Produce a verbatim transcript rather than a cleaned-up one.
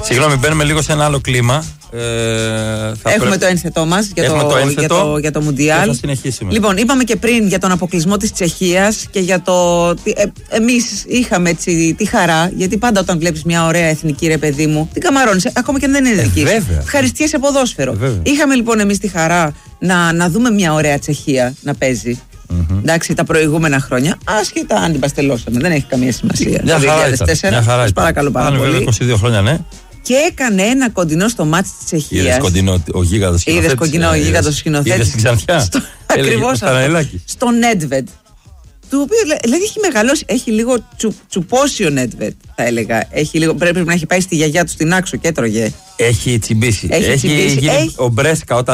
Συγγνώμη, μπαίνουμε λίγο σε ένα άλλο κλίμα. Ε, θα Έχουμε πρέ... το ένθετό μας για το, το, για το, για το Μουντιάλ. Θα συνεχίσουμε. Λοιπόν, είπαμε και πριν για τον αποκλεισμό της Τσεχίας και για το. Ε, εμείς είχαμε έτσι τη χαρά, γιατί πάντα όταν βλέπεις μια ωραία εθνική, ρε παιδί μου, την καμαρώνεις, ακόμα και αν δεν είναι δική σου. Ευχαριστίες σε ποδόσφαιρο. Ε, είχαμε λοιπόν εμείς τη χαρά να, να δούμε μια ωραία Τσεχία να παίζει. Mm-hmm. Εντάξει, τα προηγούμενα χρόνια, άσχετα αν την παστελώσαμε, δεν έχει καμία σημασία. Μια χαρά ήταν. Σας παρακαλώ πάρα πολύ. είκοσι δύο χρόνια, ναι. Και έκανε ένα κοντινό στο μάτι της Τσεχίας. Είδες κοντινό ο γίγαντος σκηνοθέτης. Είδες κοντινό ο γίγαντος σκηνοθέτης. Είδες την Ξανθιά. Ακριβώς αυτό. Στο Nedved. Του οποίου δηλαδή έχει μεγαλώσει, έχει λίγο τσου, τσουπώσει ο Nedved, θα έλεγα. Έχει λίγο, πρέπει να έχει πάει στη γιαγιά του στην Άξο και έτρωγε. Έχει τσιμπήσει. Έχει, έχει τσιμπήσει. Γίνει, έχει... Ο Μπρέσκα όταν